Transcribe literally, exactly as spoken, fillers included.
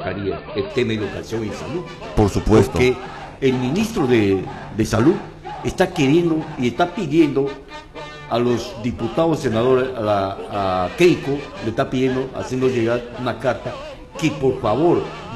trabajaría el tema de educación y salud. Por supuesto. Porque el ministro de, de Salud está queriendo y está pidiendo a los diputados, senadores, a, la, a Keiko, le está pidiendo, haciendo llegar una carta que por favor